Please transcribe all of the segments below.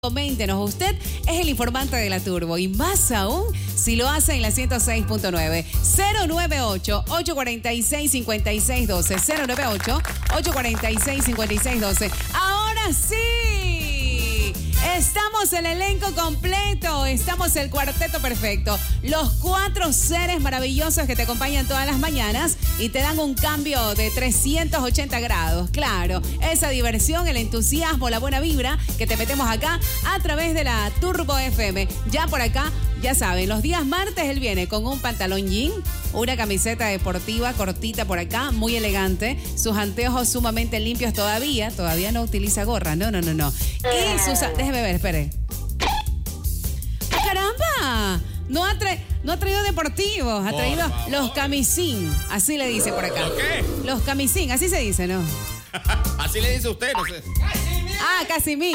Coméntenos, usted es el informante de la Turbo y más aún si lo hace en la 106.9. 098-846-5612. 098-846-5612. Ahora sí, estamos el elenco completo, estamos el cuarteto perfecto. Los 4 seres maravillosos que te acompañan todas las mañanas y te dan un cambio de 380 grados. Claro, esa diversión, el entusiasmo, la buena vibra que te metemos acá a través de la Turbo FM. Ya por acá, ya saben, los días martes él viene con un pantalón jean, una camiseta deportiva cortita por acá, muy elegante, sus anteojos sumamente limpios todavía no utiliza gorra, no. Y sus... Déjeme ver, espere. ¡Oh, caramba! No ha traído deportivos, ha traído los camisín, así le dice por acá. ¿Lo qué? Los camisín, así se dice, ¿no? Así le dice usted, no sé. Ah, Casimín.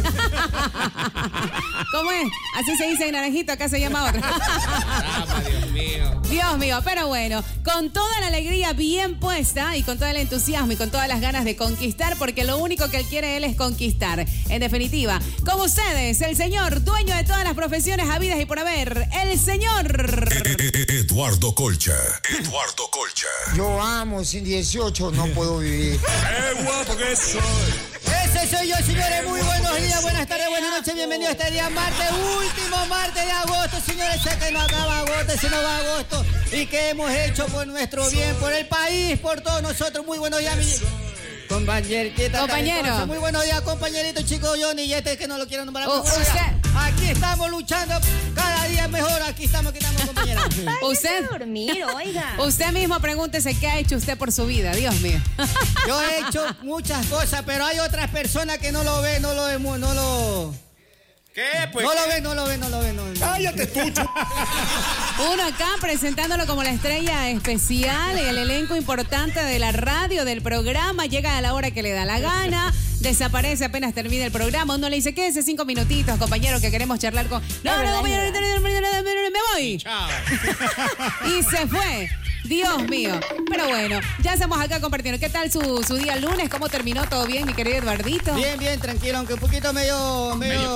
¿Cómo es? Así se dice en Naranjito, acá se llama otra. Dios mío. Dios mío, pero bueno, con toda la alegría bien puesta y con todo el entusiasmo y con todas las ganas de conquistar, porque lo único que él quiere es conquistar. En definitiva, con ustedes, el señor dueño de todas las profesiones habidas y por haber, el señor... Eduardo Colcha. Yo amo, sin 18 no puedo vivir. ¡Qué guapo que soy! Ese soy yo, señores. Muy buenos días, buenas tardes, buenas noches. Bienvenidos a este día martes, último martes de agosto. Señores, sé que no acaba agosto, se nos va agosto. Y que hemos hecho por nuestro bien, por el país, por todos nosotros. Muy buenos días, mi compañero. Compañero. Muy buenos días, compañerito, chico Johnny. Y este que no lo quiero nombrar. Usted... Aquí estamos luchando cada día mejor. Aquí estamos, compañeros. Usted dormir, oiga. Usted mismo pregúntese qué ha hecho usted por su vida, Dios mío. Yo he hecho muchas cosas, pero hay otras personas que no lo ven, no lo... ¿Qué? Pues, no lo ven. ¡Cállate, Tucho! Uno acá presentándolo como la estrella especial, el elenco importante de la radio, del programa, llega a la hora que le da la gana, desaparece apenas termina el programa, uno le dice, quédese 5 minutitos, compañero, que queremos charlar con... No, compañero, me voy. chao. Y se fue. Dios mío. Pero bueno, ya estamos acá compartiendo. ¿Qué tal su día lunes? ¿Cómo terminó? ¿Todo bien, mi querido Eduardito? Bien, tranquilo, aunque un poquito medio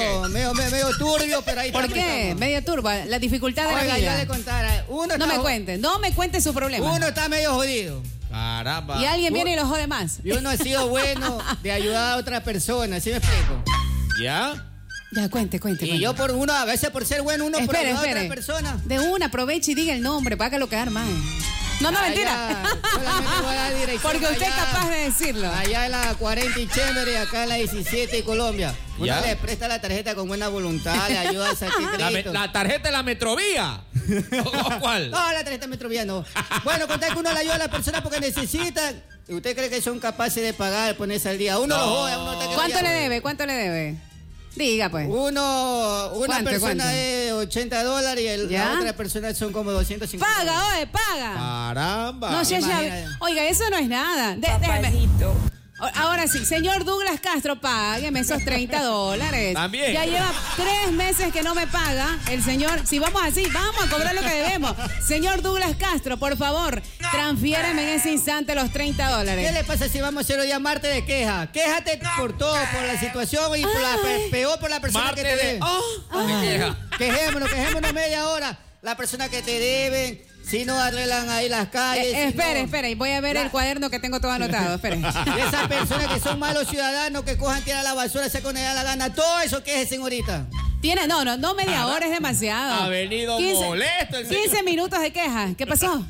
turbio, pero ahí ¿Por estamos, qué? estamos. Medio turba, la dificultad de la Oiga, vida. yo le contara. No me cuente su problema. Uno está medio jodido. Caramba. Y alguien viene y lo jode más. Y uno ha sido bueno de ayudar a otra persona, ¿sí me explico? ¿Ya? Ya, cuente. Y yo por uno, a veces por ser bueno, por ayudar a otra persona. De una, aproveche y diga el nombre, para que lo quedar mal. No, mentira. Solamente voy a dar dirección. Porque usted es capaz de decirlo. Allá en la 40 y Chévere, acá en la 17 y Colombia. Uno ¿Ya? le presta la tarjeta con buena voluntad, le ayuda a sacar crédito. La tarjeta de la Metrovía. ¿O cuál? No, la tarjeta Metrovía no. Bueno, contar que uno le ayuda a la persona porque necesita. ¿Y usted cree que son capaces de pagar, ponerse al día? Uno lo jode, uno está que ¿Cuánto le debe? Diga, pues. Una ¿Cuánto? persona es $80 y la otra persona son como 250. Paga. Caramba. No, Imagínate. Oiga, eso no es nada. Déjeme. Ahora sí, señor Douglas Castro, págueme esos $30. También. Ya lleva 3 meses que no me paga el señor. Si vamos así, vamos a cobrar lo que debemos. Señor Douglas Castro, por favor, transfiéreme en ese instante los $30. ¿Qué le pasa si vamos a hacer hoy día martes de queja? Quéjate por todo, por la situación y peor por la persona Martes que te de... debe. de queja. Quejémonos media hora. La persona que te deben, si no arreglan ahí las calles. Espere, voy a ver el cuaderno que tengo todo anotado, espere. Y esas personas que son malos ciudadanos, que cojan, tiran la basura, se con ella la gana, todo eso que es, señorita. No, media hora es demasiado. Ha venido molesto el señor. 15 minutos de queja. ¿Qué pasó?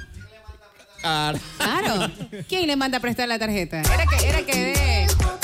Claro. ¿Quién le manda a prestar la tarjeta? Era que de...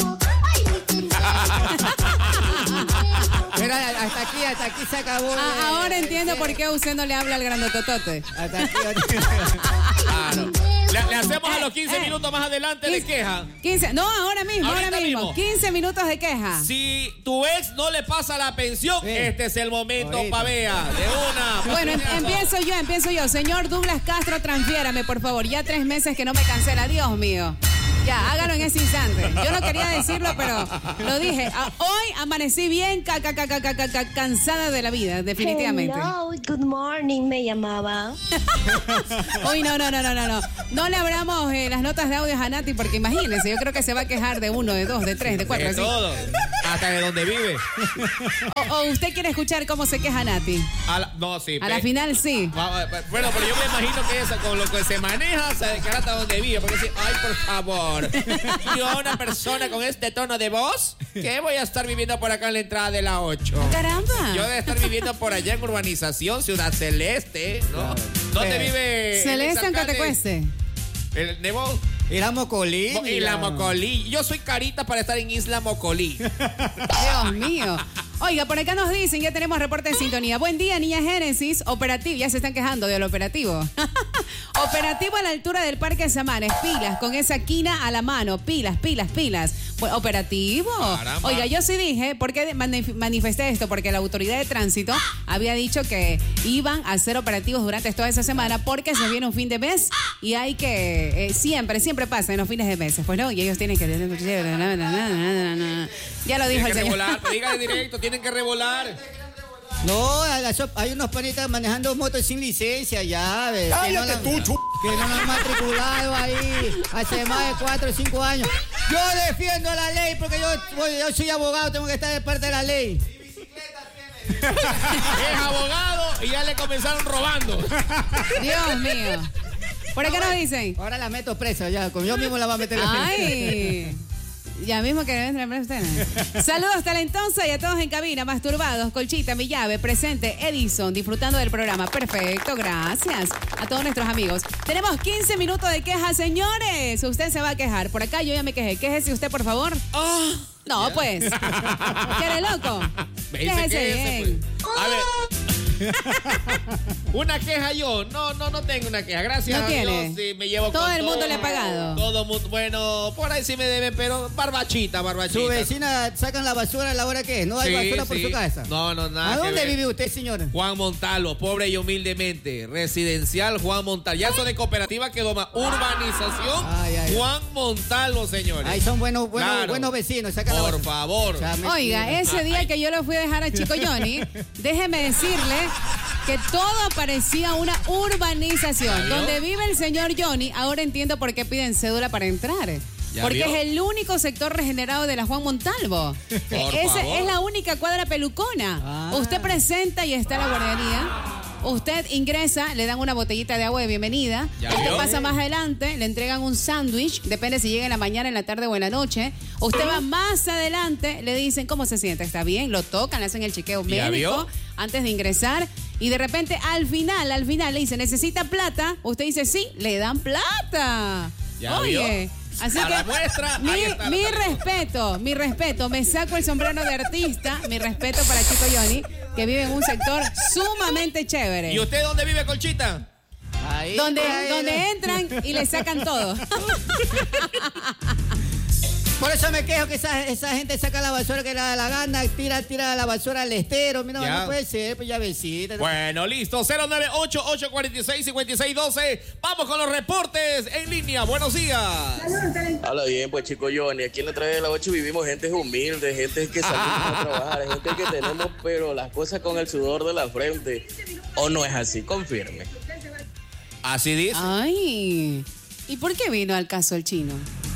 Pero hasta aquí se acabó. Ahora entiendo por qué usted no le habla al grandototote. Hasta aquí. Claro. Le hacemos a los 15 minutos más adelante de queja. 15, no, ahora mismo. 15 minutos de queja. Si tu ex no le pasa la pensión, este es el momento, pavea. De una. Bueno, empiezo yo. Señor Douglas Castro, transfiérame, por favor. Ya 3 meses que no me cancela. Dios mío. Ya, hágalo en ese instante. Yo no quería decirlo, pero lo dije. Hoy amanecí bien cansada de la vida, definitivamente. Hello, good morning, me llamaba. Uy, no. No le abramos las notas de audio a Nati, porque imagínense, yo creo que se va a quejar de 1, de 2, de 3, de 4, De así. todo. Hasta de donde vive. O usted quiere escuchar cómo se queja Nati. No, sí. A la final sí. Bueno, pero yo me imagino que esa, con lo que se maneja, se quejará hasta donde vive. Porque dice, ay, por favor. Yo, una persona con este tono de voz, ¿qué voy a estar viviendo por acá en la entrada de la 8? ¡Caramba! Yo debo estar viviendo por allá en Urbanización, Ciudad Celeste, ¿no? ¿Dónde vive? Celeste en Catecueste. ¿El Nebo? Isla Mocolí. Isla Mocolí. Yo soy carita para estar en Isla Mocolí. Dios mío. Oiga, por acá nos dicen, ya tenemos reporte de sintonía. Buen día, Niña Génesis. Operativo, ya se están quejando del operativo. Operativo a la altura del Parque Samanes. Pilas, con esa quina a la mano. Pilas. Pues, operativo. Caramba. Oiga, yo sí dije, ¿por qué manifesté esto? Porque la autoridad de tránsito había dicho que iban a hacer operativos durante toda esa semana porque se viene un fin de mes y hay que, siempre pasa en los fines de meses, pues no, y ellos tienen que... Ya lo dijo el señor. Dígale directo, tienen que revolar. No, hay unos panitas manejando motos sin licencia ya. Cállate tú, que no lo han matriculado ahí hace más de 4 o 5 años. Yo defiendo la ley porque yo soy abogado, tengo que estar de parte de la ley. Es abogado y ya le comenzaron robando. Dios mío. ¿Por qué nos dicen? Ahora la meto presa, ya, yo mismo la voy a meter presa. Ay. Ya mismo que deben traer ustedes. Saludos talentosa y a todos en cabina, masturbados, Colchita, mi llave, presente, Edison, disfrutando del programa. Perfecto, gracias a todos nuestros amigos. Tenemos 15 minutos de quejas, señores. Usted se va a quejar. Por acá yo ya me quejé. Quéjese usted, por favor. No, pues. ¿Quiere loco? Quéjese bien. Pues. A ver. Una queja yo. No tengo una queja. Gracias ¿No a tiene? Dios. Sí, me llevo Todo con el mundo le ha pagado. Todo mundo. Bueno, por ahí sí me deben, pero barbachita. Su vecina sacan la basura a la hora que es. No hay basura por su casa. No, nada. ¿A dónde vive usted, señora? Juan Montalvo, pobre y humildemente. Residencial Juan Montalvo. Ya son de cooperativa quedó más. Urbanización Juan Montalvo, señores. Ahí son buenos vecinos. Sacan la basura. Por favor. Oiga, ese día que yo lo fui a dejar a Chico Johnny, déjeme decirle que todo parecía una urbanización. Donde vive el señor Johnny, ahora entiendo por qué piden cédula para entrar. Porque es el único sector regenerado de la Juan Montalvo. Es la única cuadra pelucona. Usted presenta y está la guardería. Usted ingresa, le dan una botellita de agua de bienvenida. Usted pasa más adelante, le entregan un sándwich, depende si llega en la mañana, en la tarde o en la noche. Usted va más adelante, le dicen cómo se siente, está bien, lo tocan, le hacen el chequeo médico antes de ingresar. Y de repente, al final le dicen, ¿necesita plata? Usted dice, sí, le dan plata. Oye, así que muestra, mi respeto, me saco el sombrero de artista, mi respeto para Chico Johnny, que vive en un sector sumamente chévere. ¿Y usted dónde vive, Colchita? Ahí, donde entran y le sacan todo. Por eso me quejo que esa gente saca la basura que le da la gana, tira la basura al estero. Mira, no puede ser, pues ya besita. Bueno, listo. 098-846-5612. Vamos con los reportes en línea. Buenos días. Habla bien, pues, Chico Johnny. Aquí en la 3 de la 8 vivimos gente humilde, gente que salimos a trabajar, gente que tenemos, pero las cosas con el sudor de la frente. ¿O no es así? Confirme. Así dice. Ay, ¿y por qué vino al caso el chino?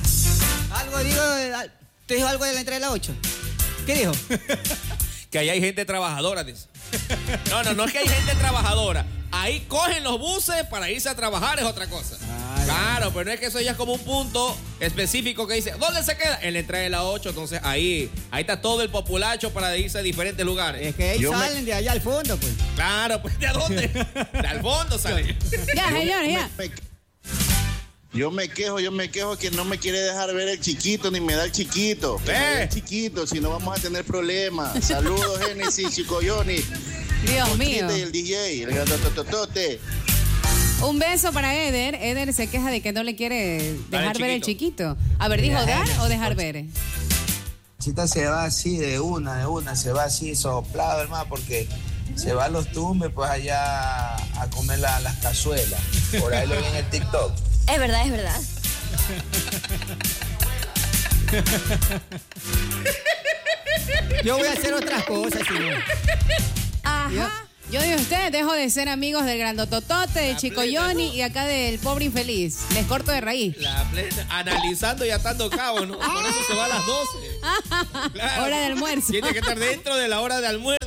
¿Te dijo algo de la 3 de la 8? ¿Qué dijo? Que ahí hay gente trabajadora, dice. No es que hay gente trabajadora. Ahí cogen los buses para irse a trabajar, es otra cosa. Claro, pero no es que eso ya es como un punto específico que dice, ¿dónde se queda? En la entrada de la 8, entonces ahí está todo el populacho para irse a diferentes lugares. Es que ellos salen de allá al fondo, pues. Claro, pues, ¿de dónde? De al fondo salen. Ya, señores, ya. Yo me quejo que no me quiere dejar ver el chiquito, ni me da el chiquito. Que me dé el chiquito, si no vamos a tener problemas. Saludos, Génesis, Chico Johnny. Dios mío. Y el DJ, el grandototote. Un beso para Eder. Eder se queja de que no le quiere dejar ver el chiquito. A ver, ¿dijo dar o dejar ver? Chita se va así de una, se va así soplado, hermano, porque se va a los tumbes, pues allá a comer las cazuelas. Por ahí lo vi en el TikTok. Es verdad. Yo voy a hacer otras cosas, señor. Ajá. Yo y usted dejo de ser amigos del grandototote, del Chico Johnny y acá del pobre infeliz. Les corto de raíz. Analizando y atando cabos, ¿no? Por eso se va a las 12. Claro. Hora de almuerzo. Tiene que estar dentro de la hora de almuerzo.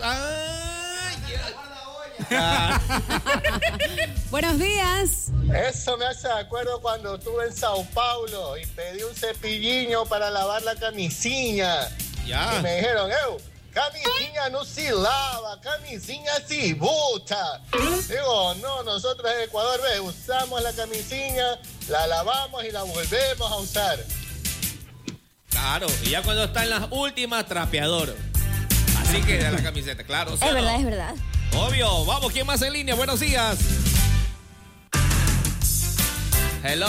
Buenos días. Eso me hace de acuerdo cuando estuve en Sao Paulo y pedí un cepillinho para lavar la camisinha. Ya. Y me dijeron, camisinha no se lava, camisinha se bota. Digo, no, nosotros en Ecuador, usamos la camisinha, la lavamos y la volvemos a usar. Claro, y ya cuando está en las últimas, trapeador. Así que de la camiseta, claro. ¿Sí Es o verdad, no? es verdad. Obvio. Vamos, ¿quién más en línea? Buenos días. Hello.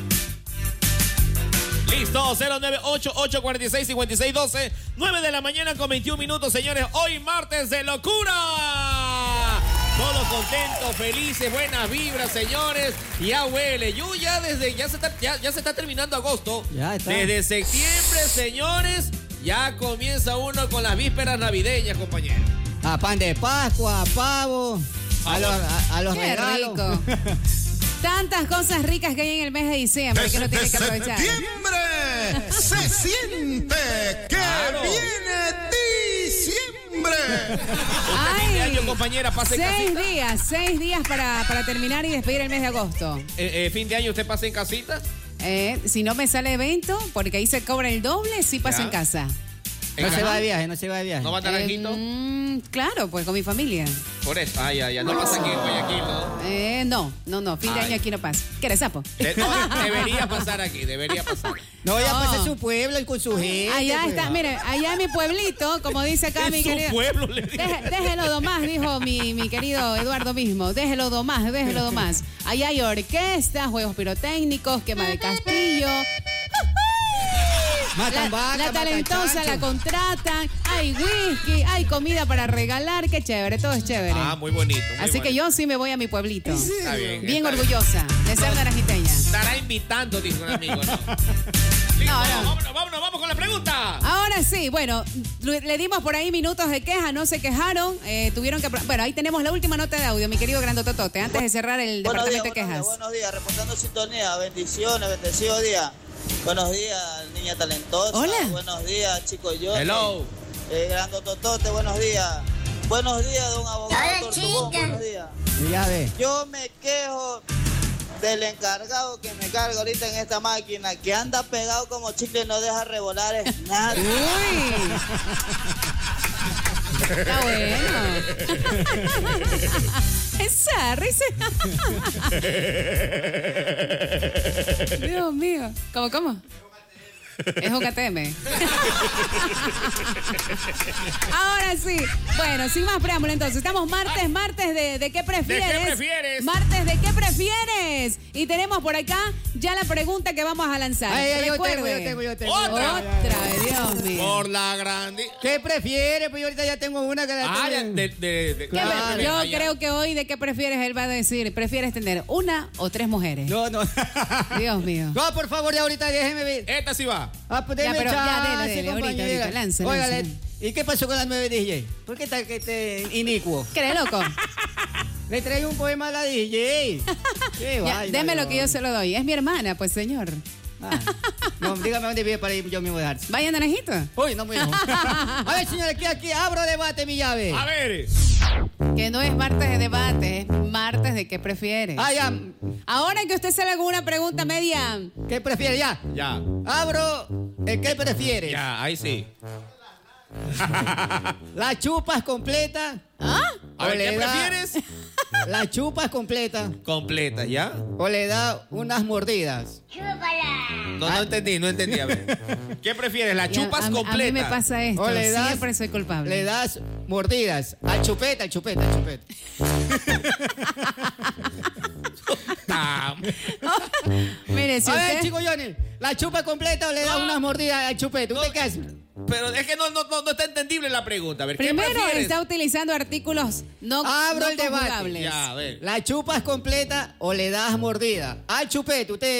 Listo, 098-846-5612. 9 de la mañana con 21 minutos, señores. Hoy martes de locura. Todos contentos, felices, buenas vibras, señores. Ya huele. Ya se está terminando agosto. Ya está. Desde septiembre, señores, ya comienza uno con las vísperas navideñas, compañeros. A pan de Pascua, a pavo, a los Qué regalos. rico. Tantas cosas ricas que hay en el mes de diciembre que uno tiene que aprovechar. ¡Septiembre! ¡Se siente que viene diciembre! Ay, Este año, compañera, pase en casita. 6 días para terminar y despedir el mes de agosto. Fin de año, ¿usted pasa en casita? Si no me sale evento, porque ahí se cobra el doble, sí paso Ya. en casa. No se va de viaje, no se va de viaje. ¿No va a Naranjito? Claro, pues con mi familia. Por eso. Ya. No pasa aquí en Guayaquil, ¿no? No. Fin de año aquí no pasa. ¿Quieres sapo? Debería pasar aquí, debería pasar. No, ya No. pasa su pueblo y con su gente. Allá pues. está, mire, allá en mi pueblito, como dice acá mi En su querido. pueblo, le digo. Déjelo domás, dijo mi querido Eduardo mismo. Déjelo domás. Allá hay orquestas, juegos pirotécnicos, quema de castillo. Matan vaca, La matan talentosa chancho. la contratan, hay whisky, hay comida para regalar, qué chévere, todo es chévere. Muy bonito. Así que yo sí me voy a mi pueblito. Está bien. Bien está orgullosa de ser naranjiteña. Estará invitando, dijo un amigo, ¿no? Listo, No. Vámonos con la pregunta. Ahora sí, bueno, le dimos por ahí minutos de queja, no se quejaron, tuvieron que... Bueno, ahí tenemos la última nota de audio, mi querido Grandototote, antes de cerrar el departamento de quejas. Buenos días, reportando sintonía, bendiciones, bendecido día. Buenos días, niña talentosa. Hola. Buenos días, chico yo. Hello. Grandototote, buenos días. Buenos días, don abogado Hola, Tortugón, chica. buenos días. Ya ve. Yo me quejo del encargado que me carga ahorita en esta máquina, que anda pegado como chicle y no deja revolar es nada. Uy. Está bueno. Esa risa. Dios mío. ¿Cómo? Es un KTM. Ahora sí. Bueno, sin más preámbulo, entonces. Estamos martes de ¿qué prefieres? ¿De qué prefieres? Martes de ¿qué prefieres? Y tenemos por acá ya la pregunta que vamos a lanzar. Ay, yo Recuerde. tengo. Otra. Dios mío. Por la grande. ¿Qué prefiere? Pues yo ahorita ya tengo una que la tengo. ¿Qué Claro. Yo creo que hoy de qué prefieres, él va a decir, ¿prefieres tener una o 3 mujeres? No. Dios mío. No, por favor, ya ahorita déjeme ver. Esta sí va. Ah, pues Ya, déjeme pero ya, chance, dele, compañera. ahorita, lance. Óigale, ¿y qué pasó con las 9 DJ? ¿Por qué está que te inicuo? ¿Qué loco? Le traigo un poema a la DJ. Qué Ya, vaina, deme lo no. que yo se lo doy. Es mi hermana, pues, señor. No, dígame dónde vive para ir, yo me voy a dejar. Vaya, Naranjito. Uy, no muy lejos. A ver, señores, aquí abro debate, mi llave. A ver. Que no es martes de debate, es martes de qué prefieres. Ah, ya. Ahora que usted sale con una pregunta media. ¿Qué prefiere? Ya. Ya. Abro el que prefiere. Ya, ahí sí. ¿La chupas completa? ¿Ah? A ver, ¿O le ¿qué da- prefieres? ¿La chupas completa? Completa, ¿ya? ¿O le da unas mordidas? No entendí. A ver. ¿Qué prefieres? ¿La chupas a mí completa? me pasa esto. ¿O le das- Siempre soy culpable. Le das mordidas. Al chupeta. Mire, si A ver, usted... chico Johnny, ¿la chupa completa o le das unas mordidas al chupete? ¿Usted qué hace? Pero es que no está entendible la pregunta. A ver, ¿qué Primero prefieres? está utilizando artículos no Abro no el debate. conjugables. Ya, a ver. ¿La chupas completa o le das mordida? Al chupete, usted.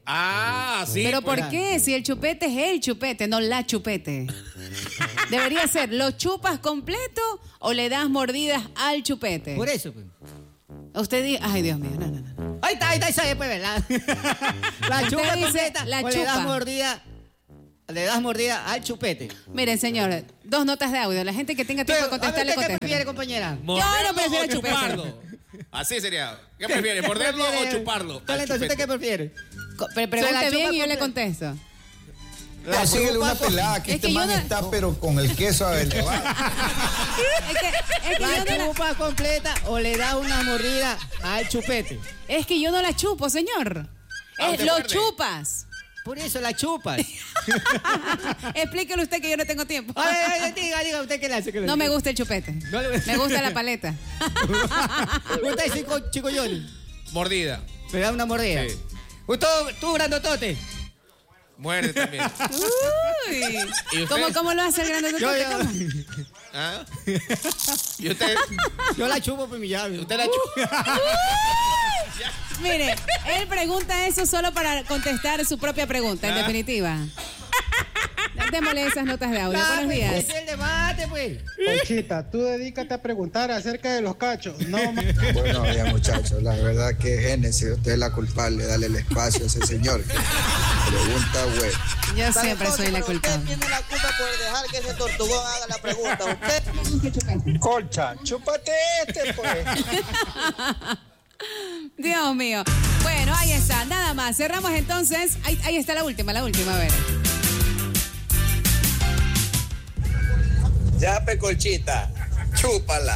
Ah, sí. ¿Pero pues. por qué? Si el chupete es el chupete, no la chupete. Debería ser, ¿lo chupas completo o le das mordidas al chupete? Por eso, pues. Usted dice, ay, Dios mío, no. Ahí está, esa es, pues, ¿verdad? La chupa Usted dice, completa, la o chupa. le das mordida al chupete. Miren, señor, 2 notas de audio. La gente que tenga tiempo de contestarle, ¿Qué contesta. prefiere, compañera? Yo no prefiero chupete. chuparlo. Así sería. ¿Qué prefiere? ¿Morderlo o chuparlo? Entonces, ¿usted qué prefiere? Pregunte bien y yo le contesto. Consíguele una pelada, que Es este que yo man no- está pero con el queso elevado. Es que ¿La yo no la- chupa completa o le das una mordida al chupete? Es que yo no la chupo, señor. ¿te Lo muerde? chupas. Por eso la chupas. Explíquele usted que yo no tengo tiempo. Diga usted qué le hace. No me gusta el chupete. No le- Me gusta la paleta. Usted es chico Johnny. Mordida. Me da una mordida. Sí. Tú grandotote. Muerde también. Uy. ¿Y usted? ¿Cómo lo hace el grandotote? Yo- ¿Cómo? ¿Ah? ¿Y usted? Yo la chupo por mi llave. ¿Usted la chupa? Mire, él pregunta eso solo para contestar su propia pregunta, en definitiva. Démosle esas notas de audio. Buenos días. Es el debate, pues. Conchita, tú dedícate a preguntar acerca de los cachos. No, Bueno, ya muchachos, la verdad que Génesis, usted es la culpable, dale el espacio a ese señor que pregunta, güey. Yo siempre soy la culpable. Usted tiene la culpa por dejar que ese tortugón haga la pregunta. Usted. Colcha, chúpate pues. Dios mío. Bueno, ahí está, nada más. Cerramos entonces. Ahí está la última, a ver. Ya, Pecolchita, chúpala.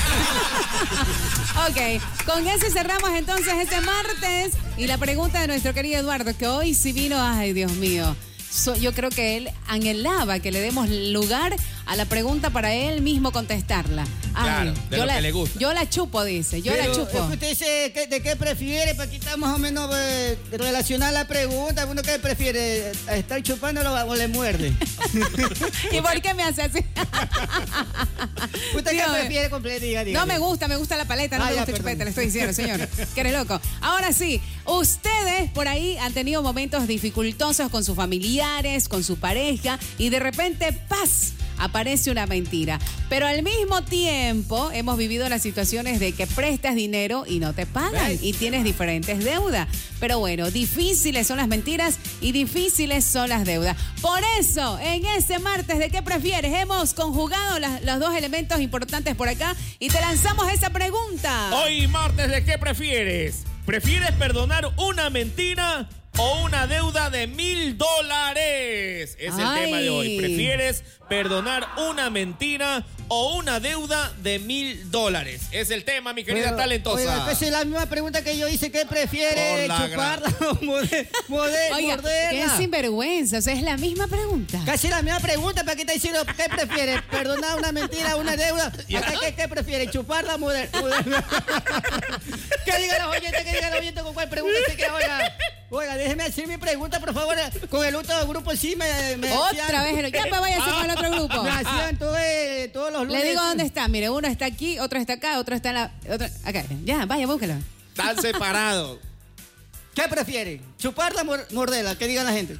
Ok, con ese cerramos entonces este martes. Y la pregunta de nuestro querido Eduardo, que hoy sí vino, ay, Dios mío. Yo creo que él anhelaba que le demos lugar a la pregunta para él mismo contestarla. Ay, Claro, de lo que le gusta. Yo la chupo, dice. Yo la chupo. Es que usted dice de qué prefiere, para quitar más o menos relacionar la pregunta. ¿Uno qué prefiere? ¿Estar chupándolo o le muerde? ¿Y por qué me hace así? ¿Usted qué Dígame. prefiere completo? Diga. No me gusta la paleta, no me Ya, gusta el perdón. chupete, le estoy diciendo, señor. Que eres loco. Ahora sí, ustedes por ahí han tenido momentos dificultosos con sus familiares, con su pareja, y de repente, ¡paz!, aparece una mentira. Pero al mismo tiempo hemos vivido las situaciones de que prestas dinero y no te pagan. ¿Ves? Y tienes diferentes deudas. Pero bueno, difíciles son las mentiras y difíciles son las deudas. Por eso, en este martes de ¿qué prefieres? Hemos conjugado los 2 elementos importantes por acá y te lanzamos esa pregunta. Hoy martes, ¿de qué prefieres? ¿Prefieres perdonar una mentira o una deuda de $1,000? Es el tema de hoy. ¿Prefieres perdonar una mentira o una deuda de $1,000? Es el tema, mi querida talentosa. Oiga, esa es la misma pregunta que yo hice. ¿Qué prefiere? Por la ¿Chuparla o Oiga, morderla? qué sinvergüenza. O sea, es la misma pregunta. Casi la misma pregunta, ¿para qué está diciendo qué prefiere? ¿Perdonar una mentira o una deuda? ¿Hasta qué prefiere? ¿Chuparla o morderla? Que digan los oyentes con cuál pregunta se queda. Oiga, déjeme hacer mi pregunta, por favor. Con el otro grupo sí me Otra vez, ya pues váyase con el otro grupo. Me hacían todos los lunes. Le digo dónde está. Mire, uno está aquí, otro está acá, otro está en la... acá. Ya, vaya, búsquelo. Están separados. ¿Qué prefiere? ¿Chuparla o morderla? Que digan la gente.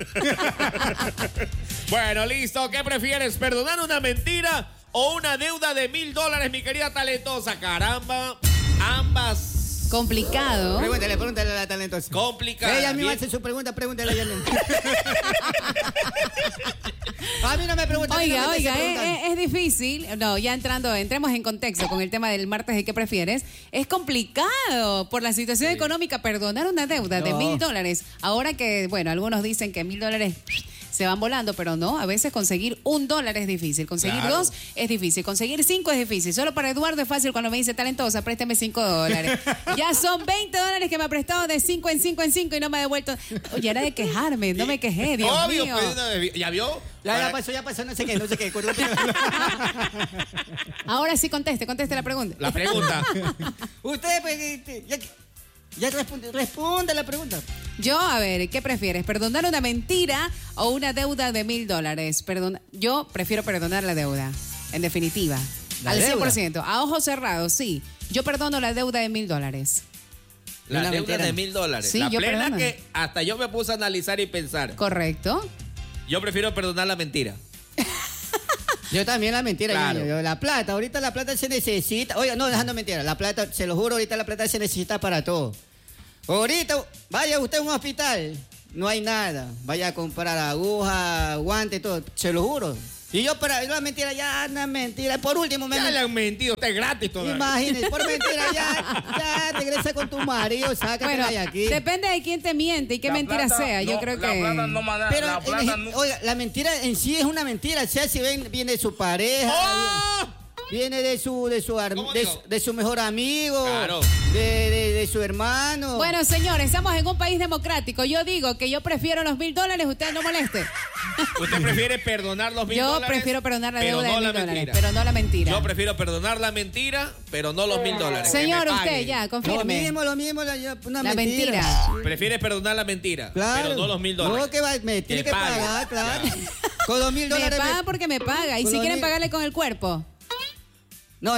Bueno, listo. ¿Qué prefieres? ¿Perdonar una mentira o una deuda de $1,000, mi querida talentosa? Caramba, ambas. Complicado. Pregúntale a la talentosa. Complicada. Ella misma Bien. hace su pregunta, pregúntale a ella misma. A mí no me pregunta. Oiga, es difícil. No, ya entremos en contexto con el tema del martes de qué prefieres. Es complicado por la situación económica perdonar una deuda de $1,000. Ahora que, bueno, algunos dicen que $1,000 se van volando, pero no, a veces conseguir $1 es difícil, conseguir Claro. 2 es difícil, conseguir 5 es difícil. Solo para Eduardo es fácil cuando me dice talentosa, préstame $5. Ya son $20 que me ha prestado de 5 en 5 en 5 y no me ha devuelto. Oye, era de quejarme, no me quejé, Dios Obvio, mío. pues, ¿ya vio? Ya pasó, no sé qué. Ahora sí conteste la pregunta. La pregunta. Usted, pues, ya responde la pregunta. Yo, a ver, ¿qué prefieres? ¿Perdonar una mentira o una deuda de $1,000? Yo prefiero perdonar la deuda, en definitiva. ¿La Al deuda? 100%. A ojos cerrados, sí. Yo perdono la deuda de $1,000. La deuda de $1,000. Sí, la yo plena perdono. que hasta yo me puse a analizar y pensar. Correcto. Yo prefiero perdonar la mentira. Yo también la mentira. Claro. La plata, ahorita la plata se necesita. Oiga, no, dejando mentira. La plata, se lo juro, ahorita la plata se necesita para todo. Ahorita, vaya usted a un hospital, no hay nada. Vaya a comprar aguja, guante, todo. Se lo juro. Y yo para la mentira, ya no es mentira. Por último, Ya le han mentido, usted es gratis todavía. Imagínese, por mentira, ya regresa con tu marido, sácate Bueno, de aquí. depende de quién te miente y qué La mentira plata sea. Yo no, creo la que... plata no manda- Pero, la plata no- oiga, la mentira en sí es una mentira. O sea, si viene de su pareja, viene de su mejor amigo, Claro. de su hermano. Bueno, señores, estamos en un país democrático. Yo digo que yo prefiero los $1,000, usted no moleste. ¿Usted prefiere perdonar los $1,000? Yo prefiero perdonar la pero deuda no de la $1,000, mentira. pero no la mentira. Yo prefiero perdonar la mentira, pero no los $1,000. Señor, Que me usted paguen. ya, confirme. Lo mismo, una La mentira. Prefiere perdonar la mentira, Claro. pero no los $1,000. No, que me tiene que pague. pagar, claro. Con $2,000 Me paga porque me paga. Y con si los quieren mil- pagarle con el cuerpo. No.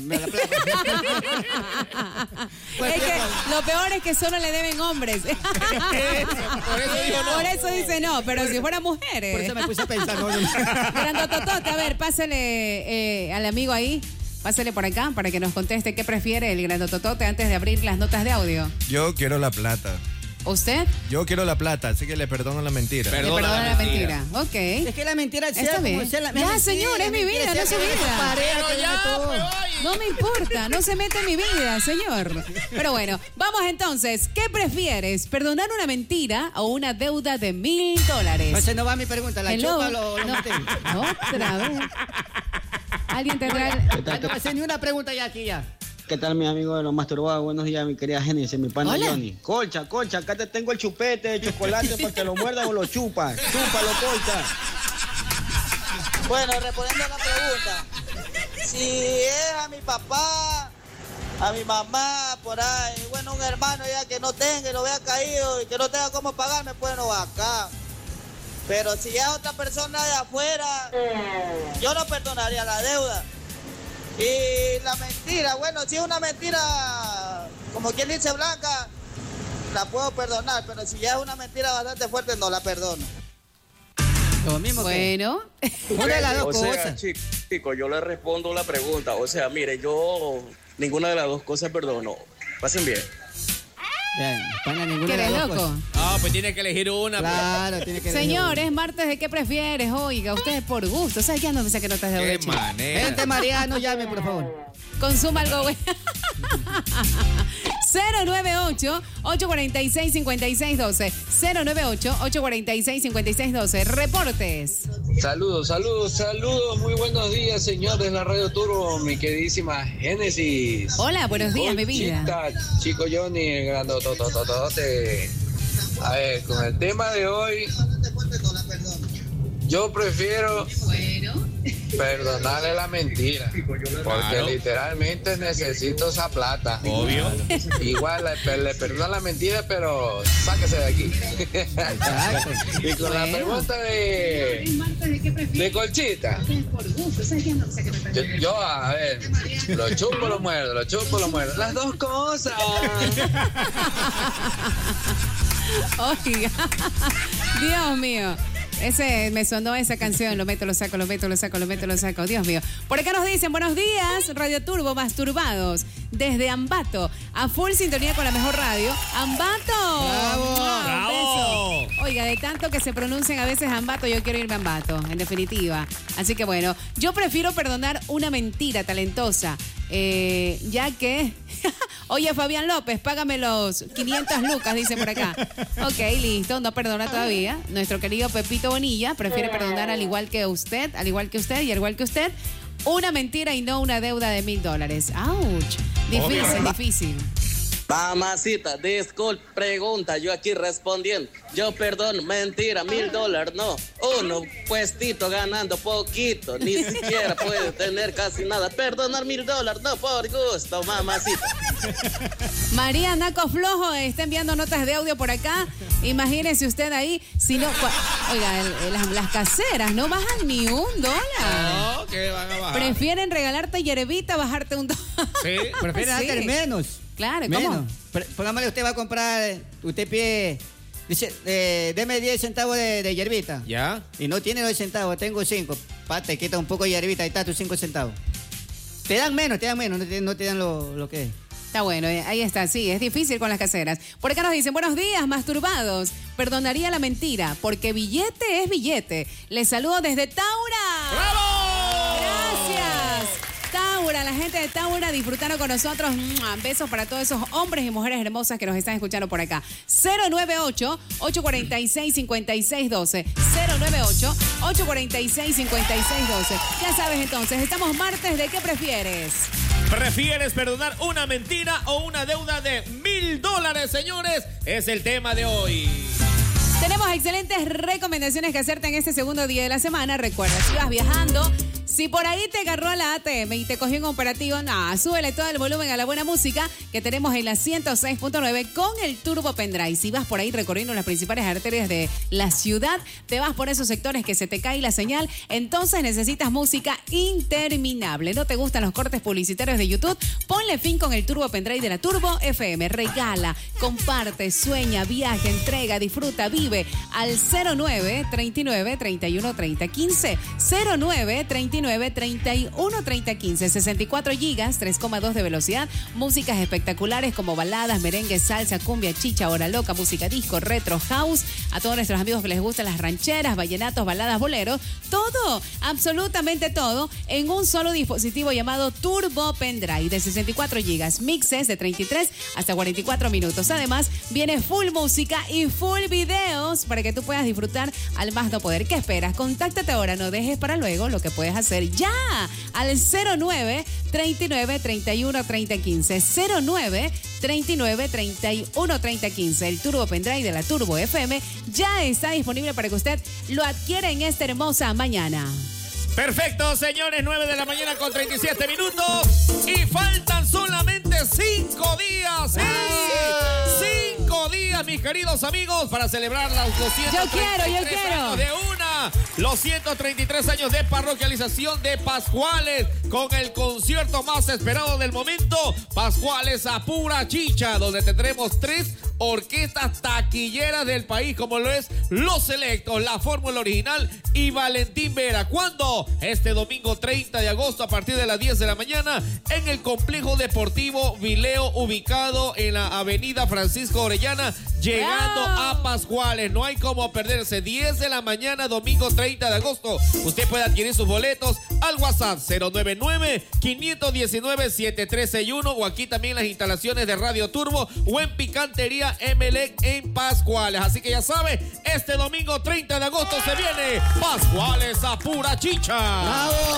Es que lo peor es que solo le deben hombres. Por eso digo no. Por eso dice no, pero si fueran mujeres. Por eso me puse a pensar. Grandototote, a ver, pásale al amigo ahí. Pásale por acá para que nos conteste qué prefiere el grandototote antes de abrir las notas de audio. Yo quiero la plata. ¿Usted? Yo quiero la plata, así que le perdono la mentira. Le perdona la mentira. Ok. Es que la mentira sea Está como bien. sea la Ya, mentira, señor, es mi vida, no es su vida. Pero ya, pues, oye. No me importa, no se mete en mi vida, señor. Pero bueno, vamos entonces. ¿Qué prefieres? ¿Perdonar una mentira o una deuda de $1,000? Esa no va mi pregunta, la Hello. chupa lo No, maté. otra vez. Alguien tendrá... No me hace ni una pregunta ya aquí ya. ¿Qué tal, mi amigo de los masturbados? Buenos días, mi querida Génesis, mi pana Hola. Johnny. Colcha, acá te tengo el chupete de chocolate para que lo muerdas o lo chupas. Chúpalo, Colcha. Bueno, respondiendo a la pregunta, si es a mi papá, a mi mamá, por ahí, bueno, un hermano ya que no tenga y lo vea caído y que no tenga cómo pagarme, bueno, acá. Pero si es otra persona de afuera, yo no perdonaría la deuda. Y la mentira, bueno, si es una mentira, como quien dice blanca, la puedo perdonar, pero si ya es una mentira bastante fuerte, no la perdono. Lo mismo Bueno. Una de las dos O sea, cosas. chicos, yo le respondo la pregunta. O sea, mire, yo ninguna de las dos cosas perdono. Pasen bien. Bien, pana ninguna ¿Que de eres las dos loco? cosas. Ah, pues tiene que elegir una. Claro, tiene que Señor, es martes de qué prefieres. Oiga, ustedes por gusto. ¿Sabes qué? No me saque notas de Qué audio, chico. manera. Gente Mariano, llame, por favor. Consuma algo bueno. 098-846-5612. 098-846-5612. Reportes. Saludos, muy buenos días, señor de la Radio Turbo, mi queridísima Génesis. Hola, buenos días, mi vida. Conchita, Chico Johnny, el grandotototote. A ver, con el tema de hoy, yo prefiero perdonarle la mentira, porque Claro. literalmente necesito esa plata. Obvio. Igual le perdono la mentira, pero sáquese de aquí. Y con la pregunta de Colchita, yo, a ver, lo chupo, lo muerdo, las dos cosas. Oiga, Dios mío. Me sonó esa canción, lo meto, lo saco. Dios mío. Por acá nos dicen, buenos días, Radio Turbo, masturbados. Desde Ambato, a full sintonía con la mejor radio. ¡Ambato! ¡Bravo! ¡Ah, un beso! Oiga, de tanto que se pronuncian a veces Ambato, yo quiero irme a Ambato, en definitiva. Así que bueno, yo prefiero perdonar una mentira talentosa, ya que... Oye, Fabián López, págame los 500 lucas, dice por acá. Ok, listo, no perdona todavía. Nuestro querido Pepito Bonilla prefiere perdonar al igual que usted y al igual que usted, una mentira y no una deuda de $1,000. ¡Auch! Difícil. Mamacita, disculpe, pregunta, yo aquí respondiendo. Yo perdono, mentira, $1,000, no. Uno puestito ganando poquito, ni siquiera puede tener casi nada. Perdonar $1,000, no, por gusto, mamacita. María Naco Flojo está enviando notas de audio por acá. Imagínese usted ahí, si no, oiga, las caseras no bajan ni $1. No, que van a bajar. Prefieren regalarte hierbita, bajarte un Sí. Prefieren darte menos. Claro, menos. Pongámosle, usted va a comprar, usted pide, dice, deme 10 centavos de hierbita. ¿Ya? Y no tiene 2 centavos, tengo 5. Te quita un poco de hierbita, ahí está tus 5 centavos. Te dan menos, no te dan lo que es. Está bueno, ahí está, sí, es difícil con las caseras. Por acá nos dicen, buenos días, masturbados. Perdonaría la mentira, porque billete es billete. Les saludo desde Taura. ¡Bravo! Gracias. Taura, la gente de Taura disfrutando con nosotros. Besos para todos esos hombres y mujeres hermosas que nos están escuchando por acá. 098-846-5612. 098-846-5612. Ya sabes entonces, estamos martes, ¿de qué prefieres? ¿Prefieres perdonar una mentira o una deuda de $1,000, señores? Es el tema de hoy. Tenemos excelentes recomendaciones que hacerte en este segundo día de la semana. Recuerda, si vas viajando, si por ahí te agarró la ATM y te cogió en operativo, súbele todo el volumen a la buena música que tenemos en la 106.9 con el Turbo Pendrive. Si vas por ahí recorriendo las principales arterias de la ciudad, te vas por esos sectores que se te cae la señal, entonces necesitas música interminable. ¿No te gustan los cortes publicitarios de YouTube? Ponle fin con el Turbo Pendrive de la Turbo FM. Regala, comparte, sueña, viaja, entrega, disfruta, vive al 09-39-31-30-15. 09-39-31-30-15. 64 gigas, 3,2 de velocidad. Músicas espectaculares como baladas, merengue, salsa, cumbia, chicha, hora loca, música disco, retro, house. A todos nuestros amigos que les gustan las rancheras, vallenatos, baladas, boleros. Todo, absolutamente todo, en un solo dispositivo llamado Turbo Pendrive de 64 gigas. Mixes de 33 hasta 44 minutos. Además, viene full música y full video para que tú puedas disfrutar al más no poder. ¿Qué esperas? Contáctate ahora, no dejes para luego lo que puedes hacer ya al 09-39-31-30-15. 09-39-31-30-15. El Turbo Pendrive de la Turbo FM ya está disponible para que usted lo adquiera en esta hermosa mañana. Perfecto, señores, 9 de la mañana con 37 minutos y faltan solamente 5 días. ¿Sí? 5 días, mis queridos amigos, para celebrar los 233 años de los 133 años de parroquialización de Pascuales, con el concierto más esperado del momento, Pascuales a pura chicha, donde tendremos 3 orquestas taquilleras del país, como lo es Los Selectos, La Fórmula Original y Valentín Vera. ¿Cuándo? Este domingo 30 de agosto a partir de las 10 de la mañana en el Complejo Deportivo Vileo, ubicado en la avenida Francisco Orellana, llegando a Pascuales. No hay como perderse. 10 de la mañana, domingo 30 de agosto. Usted puede adquirir sus boletos al WhatsApp 099-519-7361 o aquí también las instalaciones de Radio Turbo o en Picantería Emelec en Pascuales. Así que ya sabe, este domingo 30 de agosto se viene Pascuales a pura chicha. ¡Bravo!